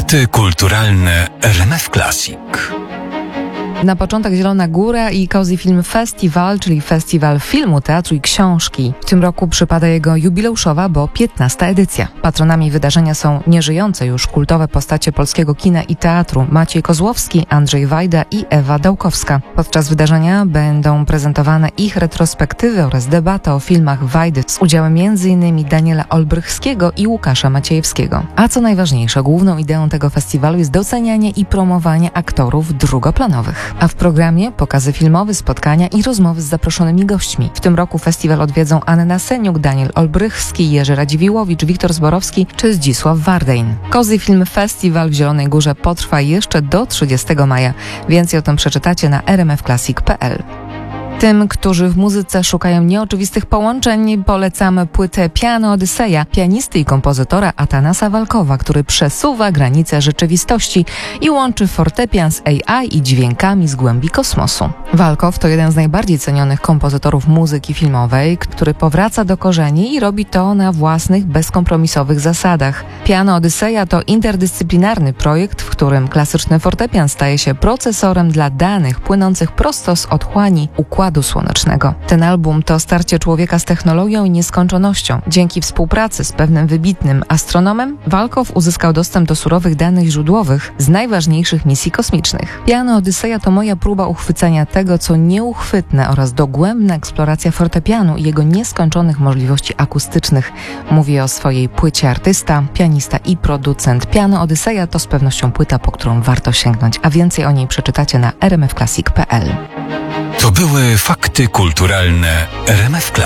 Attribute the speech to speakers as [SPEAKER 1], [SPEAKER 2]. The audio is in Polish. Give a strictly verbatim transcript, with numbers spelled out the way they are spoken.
[SPEAKER 1] Fakty kulturalne R M F Classic.
[SPEAKER 2] Na początek Zielona Góra i Cozy Film Festival, czyli festiwal filmu, teatru i książki. W tym roku przypada jego jubileuszowa, bo piętnasta edycja. Patronami wydarzenia są nieżyjące już kultowe postacie polskiego kina i teatru Maciej Kozłowski, Andrzej Wajda i Ewa Dałkowska. Podczas wydarzenia będą prezentowane ich retrospektywy oraz debata o filmach Wajdy z udziałem między innymi Daniela Olbrychskiego i Łukasza Maciejewskiego. A co najważniejsze, główną ideą tego festiwalu jest docenianie i promowanie aktorów drugoplanowych. A w programie pokazy filmowe, spotkania i rozmowy z zaproszonymi gośćmi. W tym roku festiwal odwiedzą Anna Seniuk, Daniel Olbrychski, Jerzy Radziwiłowicz, Wiktor Zborowski czy Zdzisław Wardein. Cozy Film Festival w Zielonej Górze potrwa jeszcze do trzydziestego maja. Więcej o tym przeczytacie na r m f classic kropka p l. Tym, którzy w muzyce szukają nieoczywistych połączeń, polecamy płytę Piano Odyseja pianisty i kompozytora Atanasa Walkowa, który przesuwa granice rzeczywistości i łączy fortepian z A I i dźwiękami z głębi kosmosu. Walkow to jeden z najbardziej cenionych kompozytorów muzyki filmowej, który powraca do korzeni i robi to na własnych, bezkompromisowych zasadach. Piano Odyseja to interdyscyplinarny projekt, w którym klasyczny fortepian staje się procesorem dla danych płynących prosto z otchłani układu słonecznego. Ten album to starcie człowieka z technologią i nieskończonością. Dzięki współpracy z pewnym wybitnym astronomem Walkow uzyskał dostęp do surowych danych źródłowych z najważniejszych misji kosmicznych. Piano Odyseja to moja próba uchwycenia tego, co nieuchwytne oraz dogłębna eksploracja fortepianu i jego nieskończonych możliwości akustycznych. Mówi o swojej płycie artysta, pianista i producent. Piano Odyseja to z pewnością płyta, po którą warto sięgnąć, a więcej o niej przeczytacie na r m f classic kropka p l.
[SPEAKER 1] To były fakty kulturalne R M F Classic.